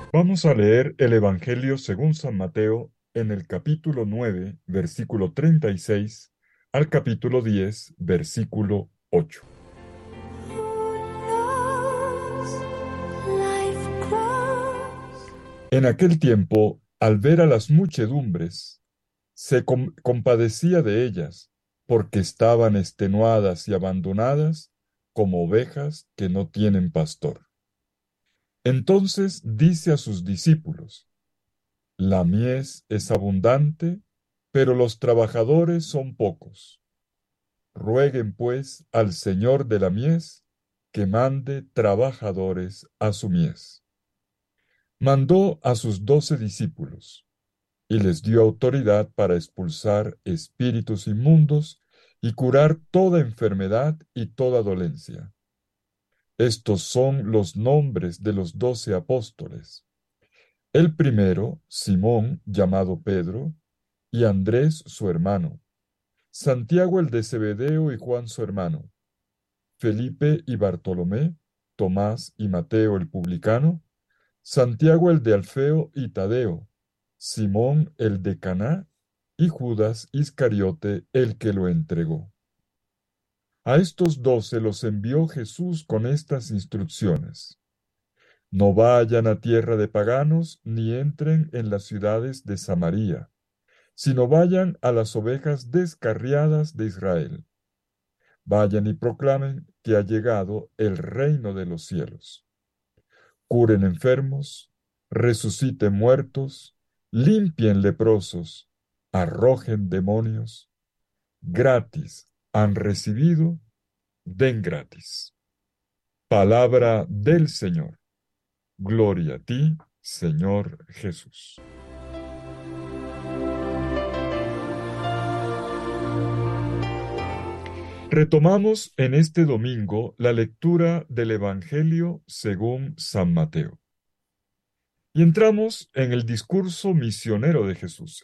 Vamos a leer el Evangelio según San Mateo en el capítulo 9, versículo 36, al capítulo 10, versículo 8. En aquel tiempo, al ver a las muchedumbres, se compadecía de ellas, porque estaban extenuadas y abandonadas como ovejas que no tienen pastor. Entonces dice a sus discípulos: La mies es abundante, pero los trabajadores son pocos. Rueguen pues al Señor de la mies que mande trabajadores a su mies. Mandó a sus 12 discípulos y les dio autoridad para expulsar espíritus inmundos y curar toda enfermedad y toda dolencia. Estos son los nombres de los 12 apóstoles. El primero, Simón, llamado Pedro, y Andrés su hermano, Santiago el de Zebedeo y Juan su hermano, Felipe y Bartolomé, Tomás y Mateo el publicano, Santiago el de Alfeo y Tadeo, Simón el de Caná y Judas Iscariote el que lo entregó. A estos 12 los envió Jesús con estas instrucciones: No vayan a tierra de paganos ni entren en las ciudades de Samaria, sino vayan a las ovejas descarriadas de Israel. Vayan y proclamen que ha llegado el reino de los cielos. Curen enfermos, resuciten muertos, limpien leprosos, arrojen demonios. Gratis han recibido, den gratis. Palabra del Señor. Gloria a ti, Señor Jesús. Retomamos en este domingo la lectura del Evangelio según San Mateo. Y entramos en el discurso misionero de Jesús,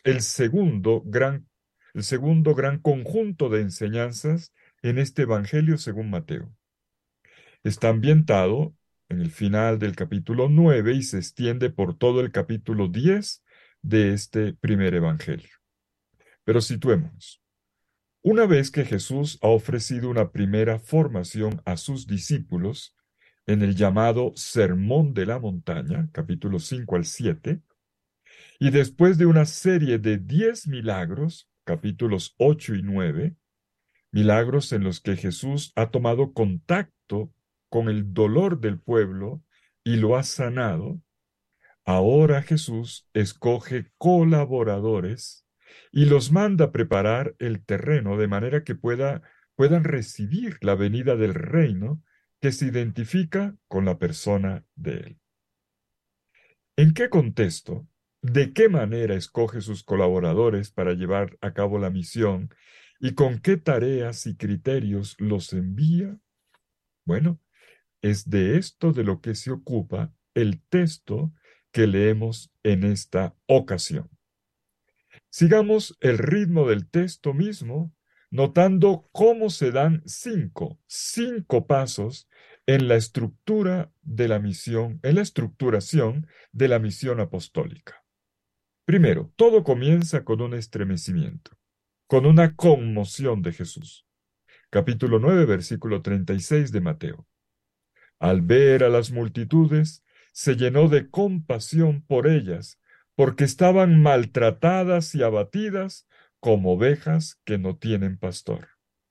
el segundo gran conjunto de enseñanzas en este Evangelio según Mateo. Está ambientado en el final del capítulo 9 y se extiende por todo el capítulo 10 de este primer Evangelio. Pero situémonos. Una vez que Jesús ha ofrecido una primera formación a sus discípulos en el llamado Sermón de la Montaña, capítulos 5 al 7, y después de una serie de 10 milagros, capítulos 8 y 9, milagros en los que Jesús ha tomado contacto con el dolor del pueblo y lo ha sanado, ahora Jesús escoge colaboradores y los manda a preparar el terreno de manera que puedan recibir la venida del reino que se identifica con la persona de él. ¿En qué contexto? ¿De qué manera escoge sus colaboradores para llevar a cabo la misión? ¿Y con qué tareas y criterios los envía? Bueno, es de esto de lo que se ocupa el texto que leemos en esta ocasión. Sigamos el ritmo del texto mismo, notando cómo se dan cinco pasos en la estructura de la misión, en la estructuración de la misión apostólica. Primero, todo comienza con un estremecimiento, con una conmoción de Jesús. Capítulo 9, versículo 36 de Mateo. Al ver a las multitudes, se llenó de compasión por ellas, porque estaban maltratadas y abatidas como ovejas que no tienen pastor.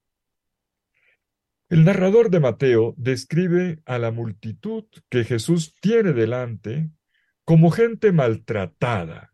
El narrador de Mateo describe a la multitud que Jesús tiene delante como gente maltratada.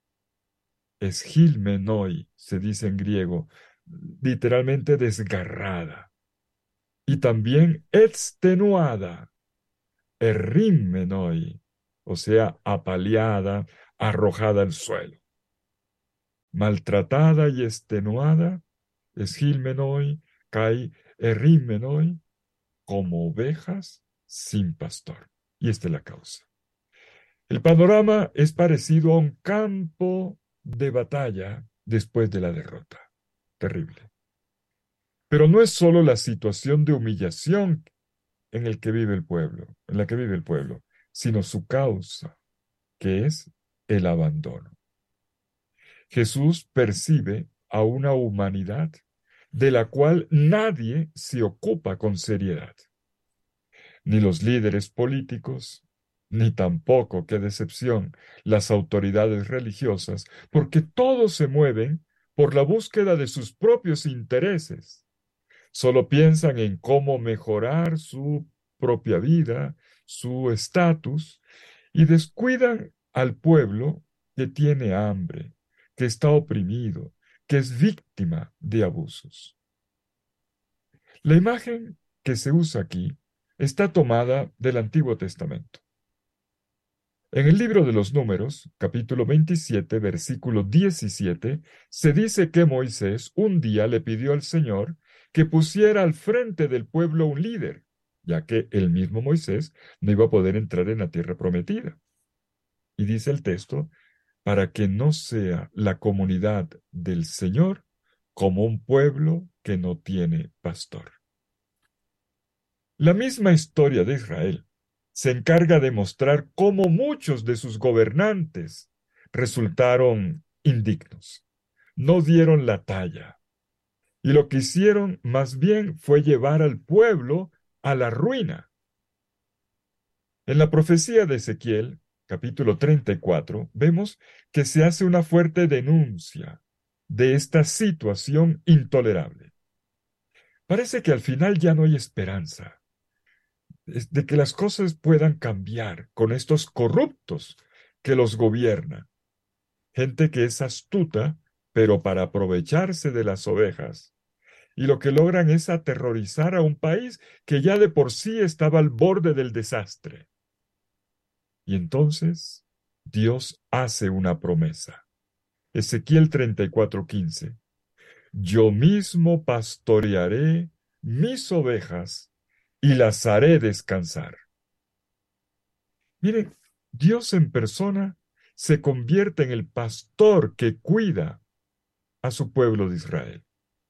Esgilmenoi, se dice en griego, literalmente desgarrada, y también extenuada, errimenoi, o sea, apaleada, arrojada al suelo. Maltratada y extenuada, esgilmenoi, kai errimenoi, como ovejas sin pastor. Y esta es la causa. El panorama es parecido a un campo de batalla después de la derrota. Terrible. Pero no es solo la situación de humillación en la que vive el pueblo, sino su causa. que es el abandono. Jesús percibe a una humanidad de la cual nadie se ocupa con seriedad. Ni los líderes políticos, ni tampoco, qué decepción, las autoridades religiosas, porque todos se mueven por la búsqueda de sus propios intereses. Solo piensan en cómo mejorar su propia vida, su estatus, y descuidan al pueblo que tiene hambre, que está oprimido, que es víctima de abusos. La imagen que se usa aquí está tomada del Antiguo Testamento. En el libro de los Números, capítulo 27, versículo 17, se dice que Moisés un día le pidió al Señor que pusiera al frente del pueblo un líder, ya que el mismo Moisés no iba a poder entrar en la tierra prometida. Y dice el texto, para que no sea la comunidad del Señor como un pueblo que no tiene pastor. La misma historia de Israel se encarga de mostrar cómo muchos de sus gobernantes resultaron indignos, no dieron la talla, y lo que hicieron más bien fue llevar al pueblo a la ruina. En la profecía de Ezequiel, capítulo 34, vemos que se hace una fuerte denuncia de esta situación intolerable. Parece que al final ya no hay esperanza de que las cosas puedan cambiar con estos corruptos que los gobiernan. Gente que es astuta, pero para aprovecharse de las ovejas. Y lo que logran es aterrorizar a un país que ya de por sí estaba al borde del desastre. Y entonces Dios hace una promesa. Ezequiel 34:15. Yo mismo pastorearé mis ovejas y las haré descansar. Miren, Dios en persona se convierte en el pastor que cuida a su pueblo de Israel.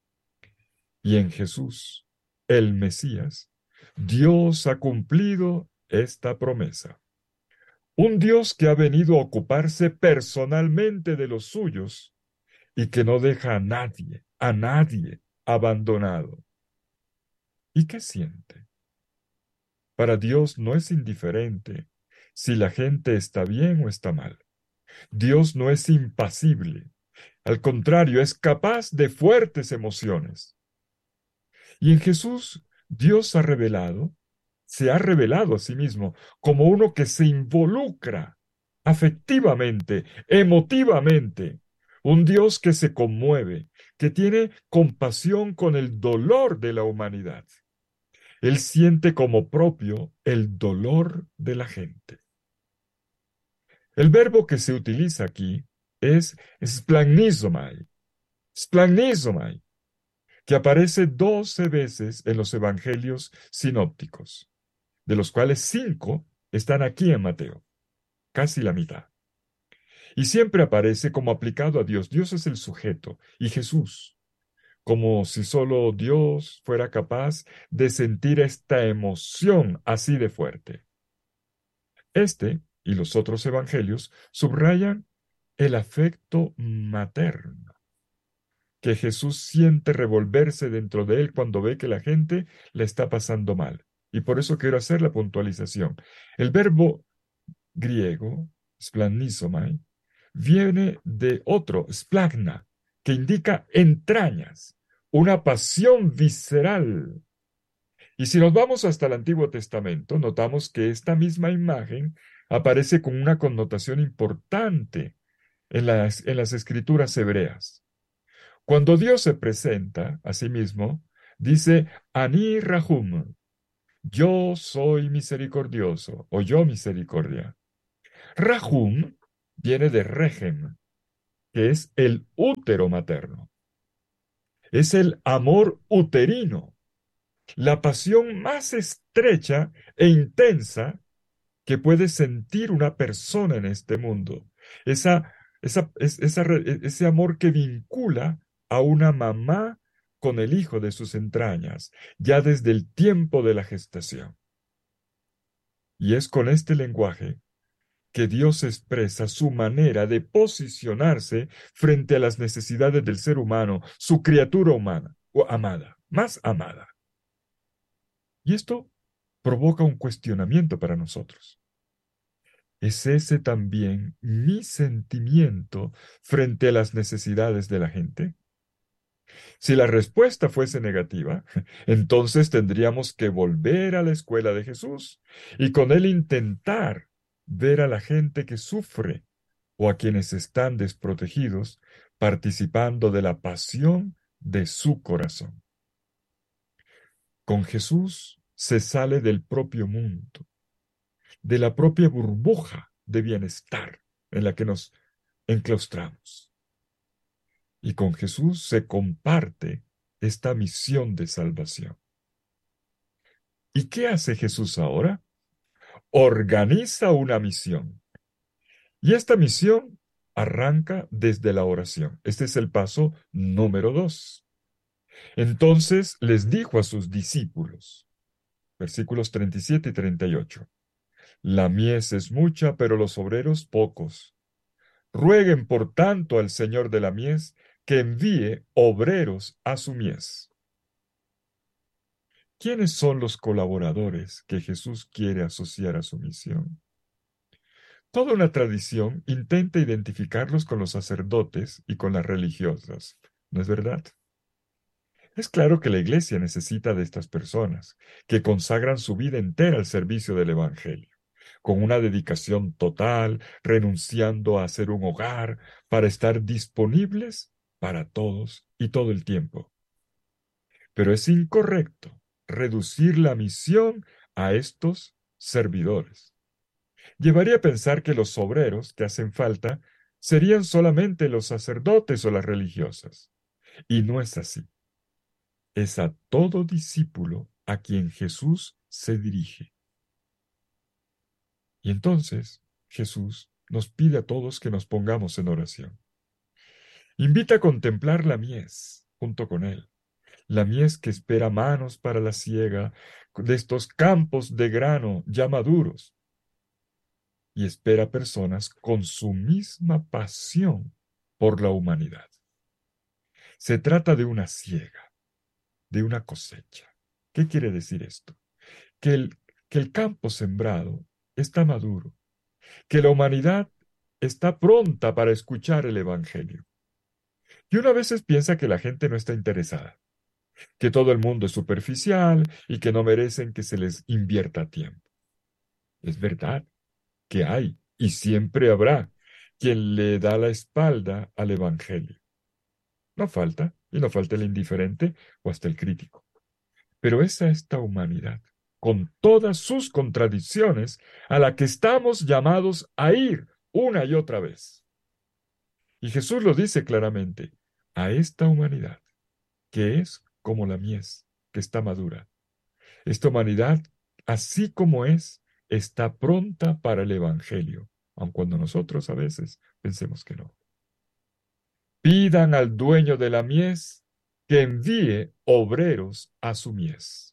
Y en Jesús, el Mesías, Dios ha cumplido esta promesa. Un Dios que ha venido a ocuparse personalmente de los suyos y que no deja a nadie abandonado. ¿Y qué siente? Para Dios no es indiferente si la gente está bien o está mal. Dios no es impasible. Al contrario, es capaz de fuertes emociones. Y en Jesús, Dios se ha revelado a sí mismo como uno que se involucra afectivamente, emotivamente, un Dios que se conmueve, que tiene compasión con el dolor de la humanidad. Él siente como propio el dolor de la gente. El verbo que se utiliza aquí es splagnisomai, splagnisomai, que aparece 12 veces en los evangelios sinópticos, de los cuales 5 están aquí en Mateo, casi la mitad. Y siempre aparece como aplicado a Dios. Dios es el sujeto y Jesús, como si solo Dios fuera capaz de sentir esta emoción así de fuerte. Este y los otros evangelios subrayan el afecto materno que Jesús siente revolverse dentro de él cuando ve que la gente le está pasando mal. Y por eso quiero hacer la puntualización. El verbo griego, splanizomai, viene de otro, splagna, que indica entrañas, una pasión visceral. Y si nos vamos hasta el Antiguo Testamento, notamos que esta misma imagen aparece con una connotación importante en las escrituras hebreas. Cuando Dios se presenta a sí mismo, dice, Ani Rahum, yo soy misericordioso, o yo misericordia. Rahum viene de Regem, que es el útero materno. Es el amor uterino, la pasión más estrecha e intensa que puede sentir una persona en este mundo. Ese amor que vincula a una mamá con el hijo de sus entrañas, ya desde el tiempo de la gestación. Y es con este lenguaje que Dios expresa su manera de posicionarse frente a las necesidades del ser humano, su criatura humana o amada, más amada. Y esto provoca un cuestionamiento para nosotros. ¿Es ese también mi sentimiento frente a las necesidades de la gente? Si la respuesta fuese negativa, entonces tendríamos que volver a la escuela de Jesús y con él intentar ver a la gente que sufre o a quienes están desprotegidos participando de la pasión de su corazón. Con Jesús se sale del propio mundo, de la propia burbuja de bienestar en la que nos enclaustramos. Y con Jesús se comparte esta misión de salvación. ¿Y qué hace Jesús ahora? Organiza una misión. Y esta misión arranca desde la oración. Este es el paso número 2. Entonces les dijo a sus discípulos, versículos 37 y 38, la mies es mucha, pero los obreros pocos. Rueguen por tanto al Señor de la mies que envíe obreros a su mies. ¿Quiénes son los colaboradores que Jesús quiere asociar a su misión? Toda una tradición intenta identificarlos con los sacerdotes y con las religiosas, ¿no es verdad? Es claro que la Iglesia necesita de estas personas, que consagran su vida entera al servicio del Evangelio, con una dedicación total, renunciando a hacer un hogar, para estar disponibles para todos y todo el tiempo. Pero es incorrecto reducir la misión a estos servidores. Llevaría a pensar que los obreros que hacen falta serían solamente los sacerdotes o las religiosas. Y no es así. Es a todo discípulo a quien Jesús se dirige. Y entonces Jesús nos pide a todos que nos pongamos en oración. Invita a contemplar la mies junto con él. La mies que espera manos para la siega de estos campos de grano ya maduros y espera personas con su misma pasión por la humanidad. Se trata de una siega, de una cosecha. ¿Qué quiere decir esto? Que el campo sembrado está maduro, que la humanidad está pronta para escuchar el Evangelio. Y una veces piensa que la gente no está interesada, que todo el mundo es superficial y que no merecen que se les invierta tiempo. Es verdad que hay y siempre habrá quien le da la espalda al Evangelio. No falta, y no falta el indiferente o hasta el crítico. Pero es a esta humanidad, con todas sus contradicciones, a la que estamos llamados a ir una y otra vez. Y Jesús lo dice claramente, a esta humanidad, que es como la mies, que está madura. Esta humanidad, así como es, está pronta para el Evangelio, aun cuando nosotros a veces pensemos que no. Pidan al dueño de la mies que envíe obreros a su mies.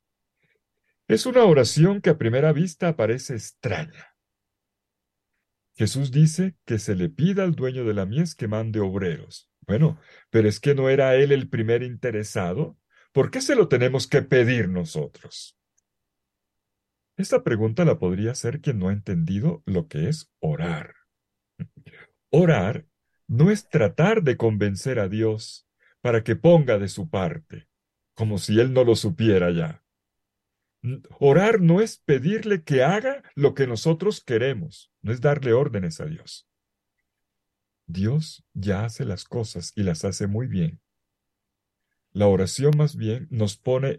Es una oración que a primera vista parece extraña. Jesús dice que se le pida al dueño de la mies que mande obreros. Bueno, pero es que no era él el primer interesado. ¿Por qué se lo tenemos que pedir nosotros? Esta pregunta la podría hacer quien no ha entendido lo que es orar. Orar no es tratar de convencer a Dios para que ponga de su parte, como si Él no lo supiera ya. Orar no es pedirle que haga lo que nosotros queremos, no es darle órdenes a Dios. Dios ya hace las cosas y las hace muy bien. La oración más bien nos pone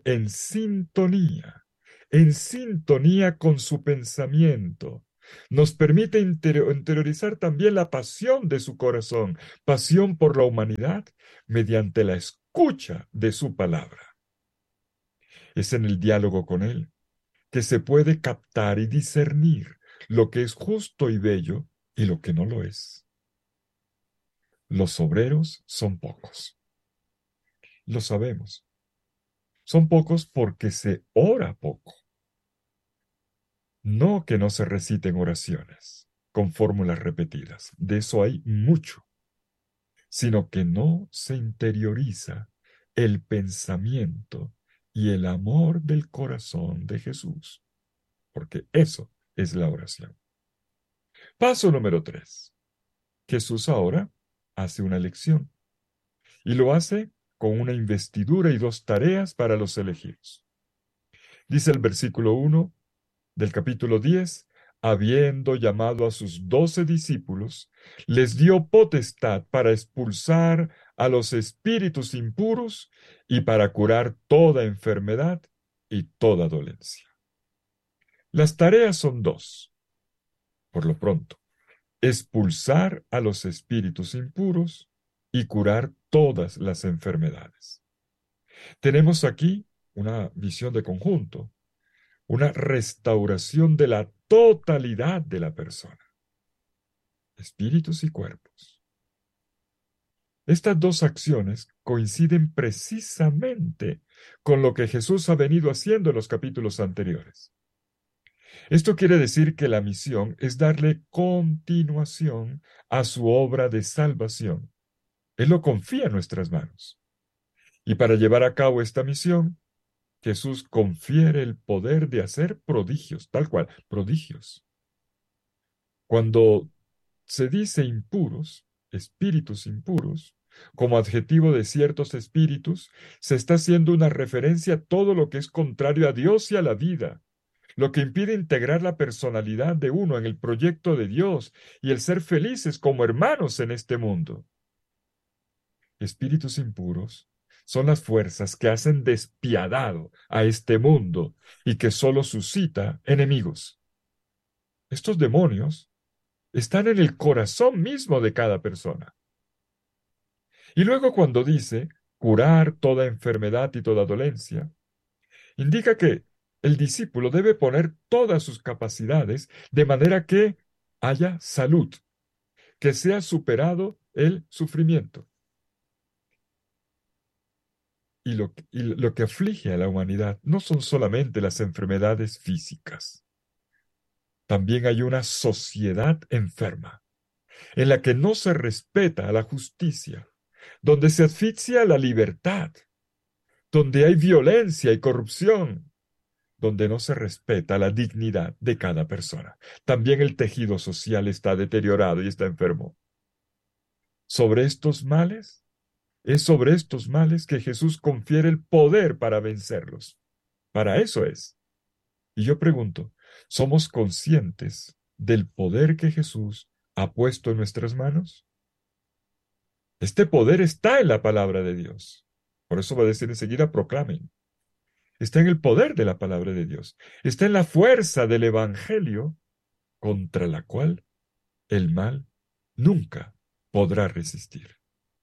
en sintonía con su pensamiento. Nos permite interiorizar también la pasión de su corazón, pasión por la humanidad, mediante la escucha de su palabra. Es en el diálogo con Él que se puede captar y discernir lo que es justo y bello y lo que no lo es. Los obreros son pocos. Lo sabemos. Son pocos porque se ora poco. No que no se reciten oraciones. con fórmulas repetidas. De eso hay mucho, sino que no se interioriza el pensamiento y el amor del corazón de Jesús, porque eso es la oración. Paso número 3. Jesús ahora hace una elección y lo hace con una investidura y dos tareas para los elegidos. Dice el versículo 1 del capítulo 10, habiendo llamado a sus 12 discípulos, les dio potestad para expulsar a los espíritus impuros y para curar toda enfermedad y toda dolencia. Las tareas son dos, por lo pronto, expulsar a los espíritus impuros y curar todas las enfermedades. Tenemos aquí una visión de conjunto, una restauración de la totalidad de la persona, espíritus y cuerpos. Estas dos acciones coinciden precisamente con lo que Jesús ha venido haciendo en los capítulos anteriores. Esto quiere decir que la misión es darle continuación a su obra de salvación. Él lo confía en nuestras manos. Y para llevar a cabo esta misión, Jesús confiere el poder de hacer prodigios, tal cual, prodigios. Cuando se dice impuros, espíritus impuros, como adjetivo de ciertos espíritus, se está haciendo una referencia a todo lo que es contrario a Dios y a la vida, lo que impide integrar la personalidad de uno en el proyecto de Dios y el ser felices como hermanos en este mundo. Espíritus impuros son las fuerzas que hacen despiadado a este mundo y que solo suscita enemigos. Estos demonios están en el corazón mismo de cada persona. Y luego cuando dice curar toda enfermedad y toda dolencia, indica que el discípulo debe poner todas sus capacidades de manera que haya salud, que sea superado el sufrimiento. Y lo que aflige a la humanidad no son solamente las enfermedades físicas. También hay una sociedad enferma, en la que no se respeta la justicia, donde se asfixia la libertad, donde hay violencia y corrupción, donde no se respeta la dignidad de cada persona. También el tejido social está deteriorado y está enfermo. Sobre estos males, es sobre estos males que Jesús confiere el poder para vencerlos. Para eso es. Y yo pregunto, ¿somos conscientes del poder que Jesús ha puesto en nuestras manos? Este poder está en la palabra de Dios. Por eso va a decir enseguida, proclamen. Está en el poder de la palabra de Dios. Está en la fuerza del Evangelio contra la cual el mal nunca podrá resistir.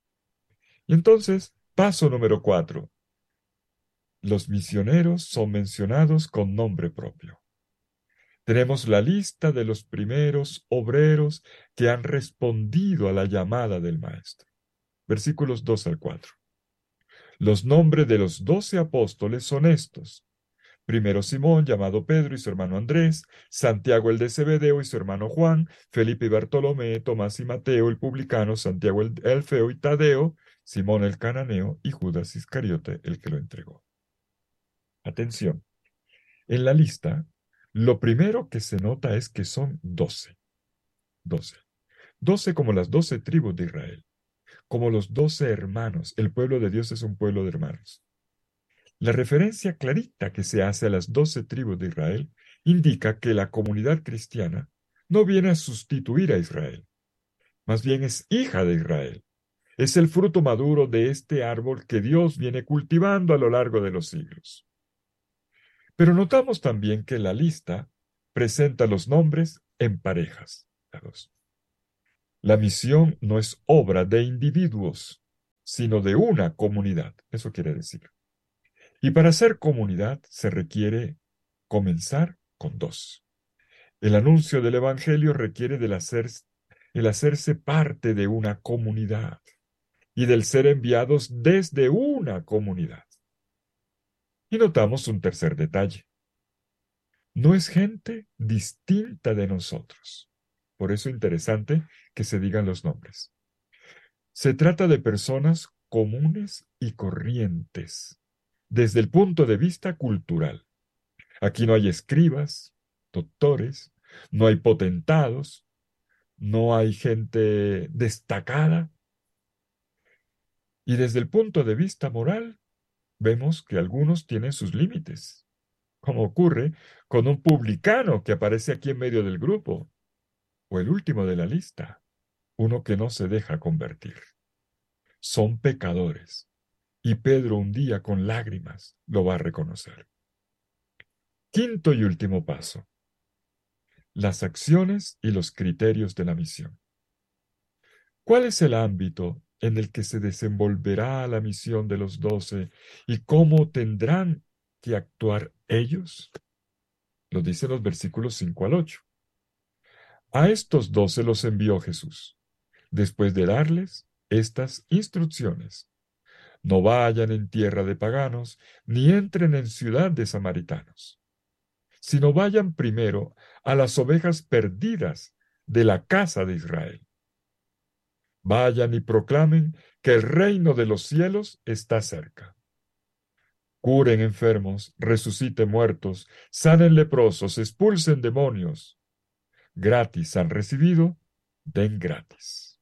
Y entonces, paso número 4. Los misioneros son mencionados con nombre propio. Tenemos la lista de los primeros obreros que han respondido a la llamada del Maestro. Versículos 2 al 4. Los nombres de los 12 apóstoles son estos. Primero Simón, llamado Pedro, y su hermano Andrés, Santiago el de Zebedeo y su hermano Juan, Felipe y Bartolomé, Tomás y Mateo el publicano, Santiago el Alfeo y Tadeo, Simón el cananeo y Judas Iscariote el que lo entregó. Atención, en la lista, lo primero que se nota es que son 12. 12. 12 como las 12 tribus de Israel, como los 12 hermanos. El pueblo de Dios es un pueblo de hermanos. La referencia clarita que se hace a las 12 tribus de Israel indica que la comunidad cristiana no viene a sustituir a Israel, más bien es hija de Israel. Es el fruto maduro de este árbol que Dios viene cultivando a lo largo de los siglos. Pero notamos también que la lista presenta los nombres en parejas. La misión no es obra de individuos, sino de una comunidad. Eso quiere decir. Y para ser comunidad se requiere comenzar con dos. El anuncio del Evangelio requiere el hacerse parte de una comunidad y del ser enviados desde una comunidad. Y notamos un tercer detalle. No es gente distinta de nosotros. Por eso es interesante que se digan los nombres. Se trata de personas comunes y corrientes, desde el punto de vista cultural. Aquí no hay escribas, doctores, no hay potentados, no hay gente destacada. Y desde el punto de vista moral, vemos que algunos tienen sus límites, como ocurre con un publicano que aparece aquí en medio del grupo, o el último de la lista, uno que no se deja convertir. Son pecadores, y Pedro un día con lágrimas lo va a reconocer. Quinto y último paso: las acciones y los criterios de la misión. ¿Cuál es el ámbito en el que se desenvolverá la misión de los 12 y cómo tendrán que actuar ellos? Lo dicen los versículos 5 al 8. A estos 12 los envió Jesús, después de darles estas instrucciones: no vayan en tierra de paganos, ni entren en ciudad de samaritanos, sino vayan primero a las ovejas perdidas de la casa de Israel. Vayan y proclamen que el reino de los cielos está cerca. Curen enfermos, resuciten muertos, sanen leprosos, expulsen demonios. Gratis han recibido, den gratis.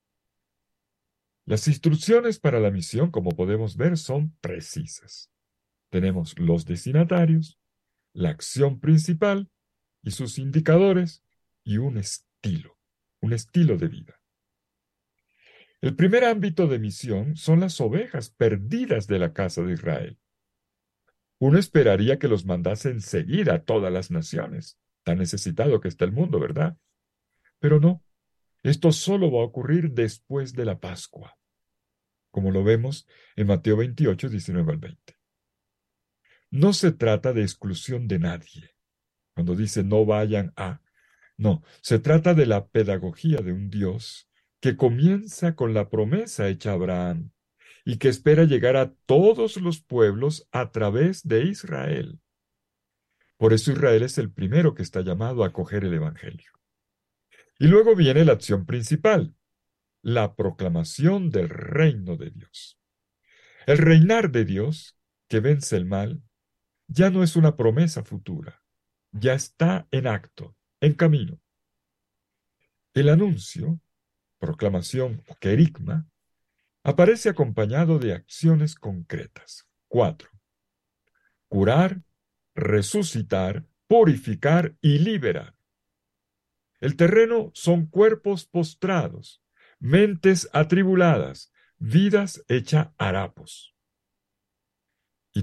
Las instrucciones para la misión, como podemos ver, son precisas. Tenemos los destinatarios, la acción principal y sus indicadores y un estilo de vida. El primer ámbito de misión son las ovejas perdidas de la casa de Israel. Uno esperaría que los mandase enseguida a todas las naciones, tan necesitado que está el mundo, ¿verdad? Pero no, esto solo va a ocurrir después de la Pascua, como lo vemos en Mateo 28, 19 al 20. No se trata de exclusión de nadie, cuando dice no vayan a. No, se trata de la pedagogía de un Dios que comienza con la promesa hecha a Abraham y que espera llegar a todos los pueblos a través de Israel. Por eso Israel es el primero que está llamado a acoger el Evangelio. Y luego viene la acción principal, la proclamación del reino de Dios. El reinar de Dios, que vence el mal, ya no es una promesa futura, ya está en acto, en camino. El anuncio, proclamación o querigma, aparece acompañado de acciones concretas. 4. Curar, resucitar, purificar y liberar. El terreno son cuerpos postrados, mentes atribuladas, vidas hechas harapos. Y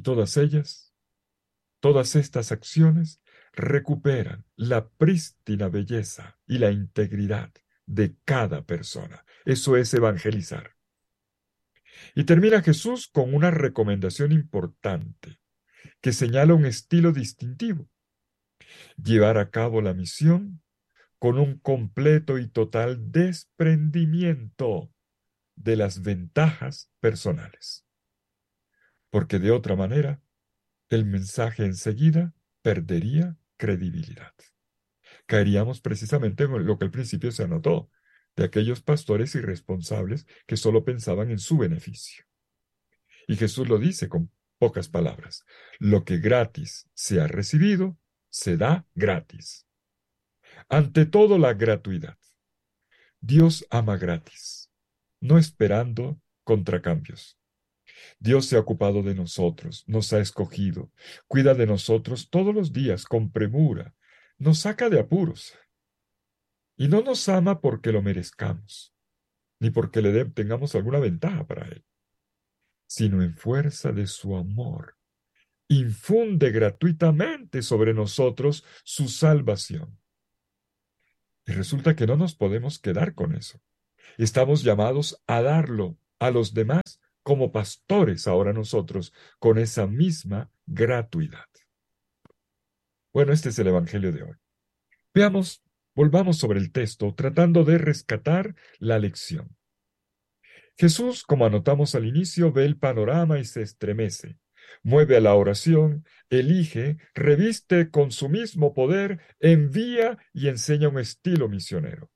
todas estas acciones recuperan la prístina belleza y la integridad de cada persona. Eso es evangelizar. Y termina Jesús con una recomendación importante que señala un estilo distintivo: llevar a cabo la misión con un completo y total desprendimiento de las ventajas personales. Porque de otra manera, el mensaje enseguida perdería credibilidad. Caeríamos precisamente en lo que al principio se anotó, de aquellos pastores irresponsables que solo pensaban en su beneficio. Y Jesús lo dice con pocas palabras: lo que gratis se ha recibido, se da gratis. Ante todo, la gratuidad. Dios ama gratis, no esperando contracambios. Dios se ha ocupado de nosotros, nos ha escogido, cuida de nosotros todos los días con premura, nos saca de apuros. Y no nos ama porque lo merezcamos, ni porque tengamos alguna ventaja para Él, sino en fuerza de su amor. Infunde gratuitamente sobre nosotros su salvación. Y resulta que no nos podemos quedar con eso. Estamos llamados a darlo a los demás como pastores ahora nosotros, con esa misma gratuidad. Bueno, este es el Evangelio de hoy. Veamos, volvamos sobre el texto, tratando de rescatar la lección. Jesús, como anotamos al inicio, ve el panorama y se estremece, mueve a la oración, elige, reviste con su mismo poder, envía y enseña un estilo misionero.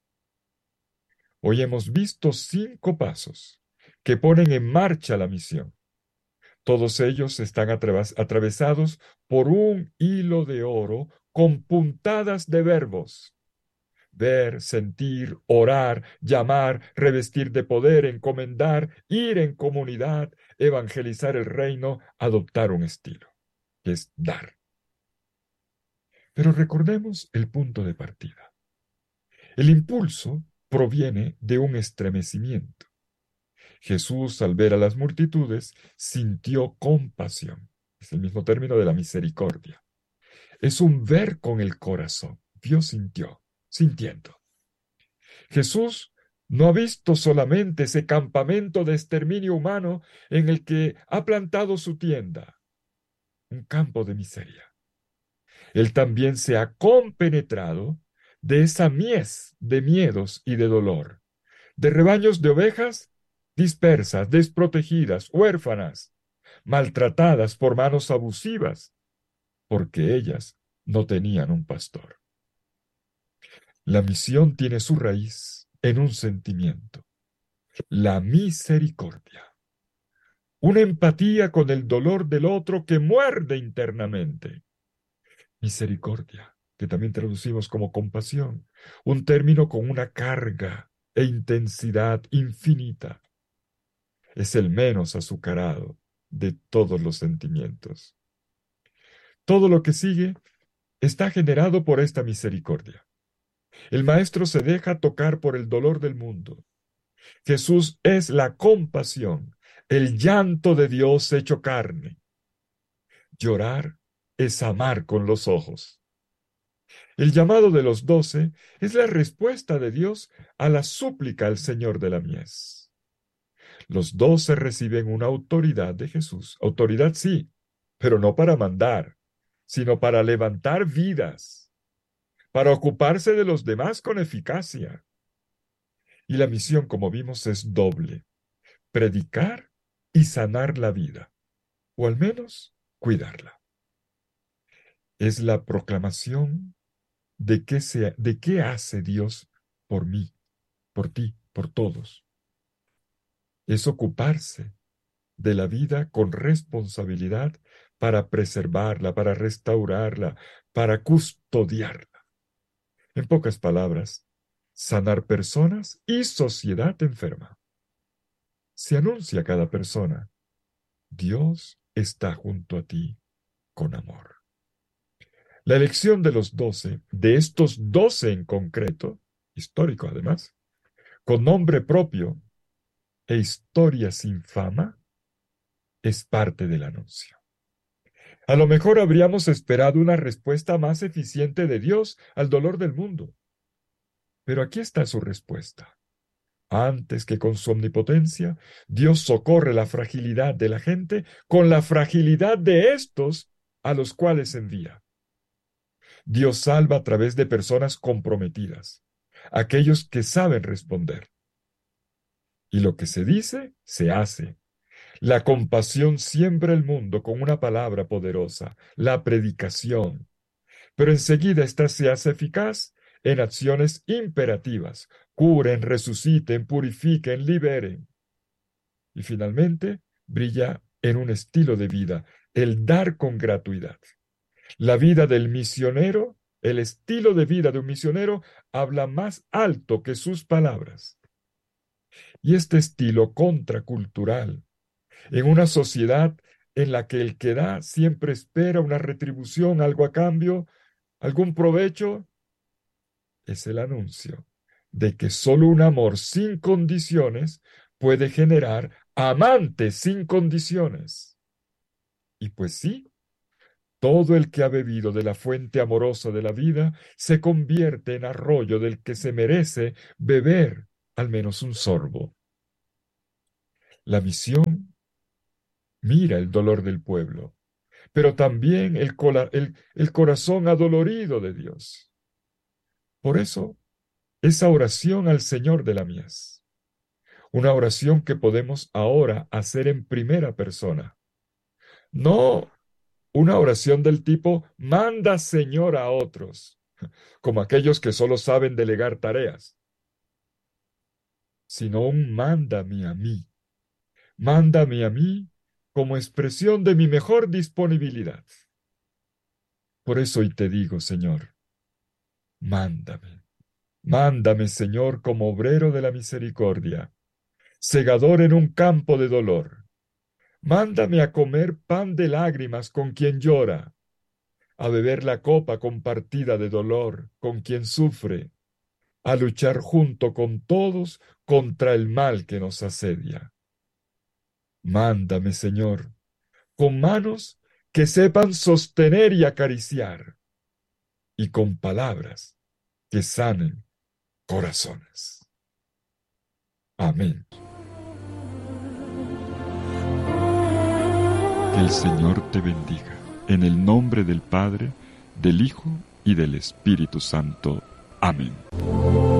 Hoy hemos visto 5 pasos que ponen en marcha la misión. Todos ellos están atravesados por un hilo de oro con puntadas de verbos: ver, sentir, orar, llamar, revestir de poder, encomendar, ir en comunidad, evangelizar el reino, adoptar un estilo, que es dar. Pero recordemos el punto de partida. El impulso proviene de un estremecimiento. Jesús, al ver a las multitudes, sintió compasión. Es el mismo término de la misericordia. Es un ver con el corazón. Dios sintió, sintiendo. Jesús no ha visto solamente ese campamento de exterminio humano en el que ha plantado su tienda, un campo de miseria. Él también se ha compenetrado de esa mies de miedos y de dolor, de rebaños de ovejas dispersas, desprotegidas, huérfanas, maltratadas por manos abusivas, porque ellas no tenían un pastor. La misión tiene su raíz en un sentimiento: la misericordia, una empatía con el dolor del otro que muerde internamente. Misericordia, que también traducimos como compasión, un término con una carga e intensidad infinita. Es el menos azucarado de todos los sentimientos. Todo lo que sigue está generado por esta misericordia. El Maestro se deja tocar por el dolor del mundo. Jesús es la compasión, el llanto de Dios hecho carne. Llorar es amar con los ojos. El llamado de los 12 es la respuesta de Dios a la súplica al Señor de la mies. Los 12 reciben una autoridad de Jesús. Autoridad sí, pero no para mandar, sino para levantar vidas, para ocuparse de los demás con eficacia. Y la misión, como vimos, es doble: predicar y sanar la vida, o al menos cuidarla. Es la proclamación de qué hace Dios por mí, por ti, por todos. Es ocuparse de la vida con responsabilidad para preservarla, para restaurarla, para custodiarla. En pocas palabras, sanar personas y sociedad enferma. Se anuncia a cada persona: Dios está junto a ti con amor. La elección de los 12, de estos 12 en concreto, histórico además, con nombre propio e historia sin fama, es parte del anuncio. A lo mejor habríamos esperado una respuesta más eficiente de Dios al dolor del mundo, pero aquí está su respuesta. Antes que con su omnipotencia, Dios socorre la fragilidad de la gente con la fragilidad de estos a los cuales envía. Dios salva a través de personas comprometidas, aquellos que saben responder. Y lo que se dice, se hace. La compasión siembra el mundo con una palabra poderosa, la predicación. Pero enseguida ésta se hace eficaz en acciones imperativas: curen, resuciten, purifiquen, liberen. Y finalmente brilla en un estilo de vida: el dar con gratuidad. La vida del misionero, el estilo de vida de un misionero, habla más alto que sus palabras. Y este estilo contracultural, en una sociedad en la que el que da siempre espera una retribución, algo a cambio, algún provecho, es el anuncio de que solo un amor sin condiciones puede generar amantes sin condiciones. Y pues sí, todo el que ha bebido de la fuente amorosa de la vida se convierte en arroyo del que se merece beber al menos un sorbo. La misión mira el dolor del pueblo, pero también el corazón adolorido de Dios. Por eso, esa oración al Señor de la mies, una oración que podemos ahora hacer en primera persona. No una oración del tipo manda Señor a otros, como aquellos que solo saben delegar tareas, sino un mándame a mí. Mándame a mí como expresión de mi mejor disponibilidad. Por eso hoy te digo, Señor, mándame. Mándame, Señor, como obrero de la misericordia, segador en un campo de dolor. Mándame a comer pan de lágrimas con quien llora, a beber la copa compartida de dolor con quien sufre, a luchar junto con todos contra el mal que nos asedia. Mándame, Señor, con manos que sepan sostener y acariciar, y con palabras que sanen corazones. Amén. Que el Señor te bendiga, en el nombre del Padre, del Hijo y del Espíritu Santo. Amén.